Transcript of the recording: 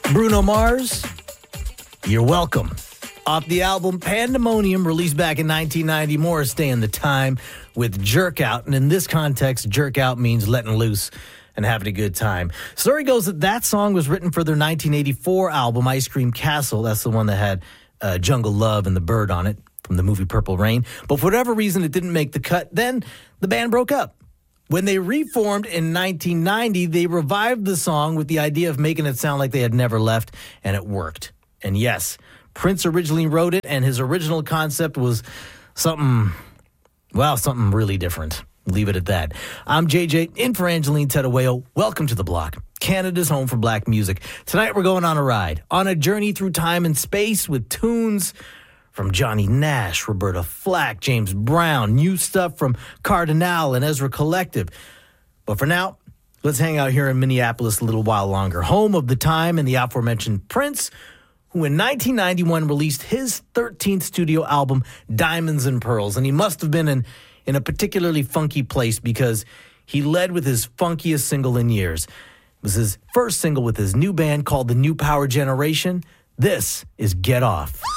Bruno Mars, you're welcome. Off the album Pandemonium, released back in 1990, Morris Day in the Time with Jerk Out. And in this context, jerk out means letting loose and having a good time. Story goes that song was written for their 1984 album, Ice Cream Castle. That's the one that had Jungle Love and the Bird on it from the movie Purple Rain. But for whatever reason, it didn't make the cut. Then the band broke up. When they reformed in 1990, they revived the song with the idea of making it sound like they had never left, and it worked. And yes, Prince originally wrote it, and his original concept was something really different. Leave it at that. I'm JJ, in for Angeline Tedaweo. Welcome to The Block, Canada's home for black music. Tonight we're going on a ride, on a journey through time and space with tunes from Johnny Nash, Roberta Flack, James Brown, new stuff from Cardinal and Ezra Collective. But for now, let's hang out here in Minneapolis a little while longer, home of the time and the aforementioned Prince, who in 1991 released his 13th studio album, Diamonds and Pearls. And he must have been in a particularly funky place because he led with his funkiest single in years. It was his first single with his new band called The New Power Generation. This is Get Off.